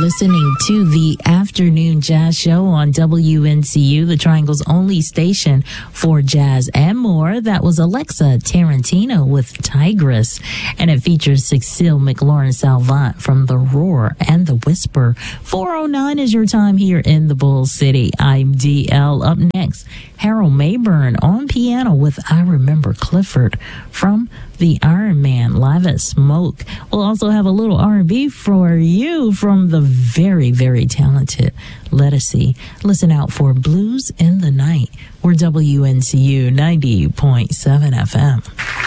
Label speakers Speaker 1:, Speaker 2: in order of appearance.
Speaker 1: listening to the Afternoon Jazz Show on WNCU, the Triangle's only station for jazz and more. That was Alexa Tarantino with Tigress, and it features Cecile McLaurin-Salvant from The Roar and The Whisper. 4:09 is your time here in the Bull City. I'm DL. Up next, Harold Mayburn on piano with I Remember Clifford from the Iron Man live at Smoke. We'll also have a little R&B for you from the very, very talented Lettucey. Listen out for Blues in the Night. We're WNCU 90.7 FM.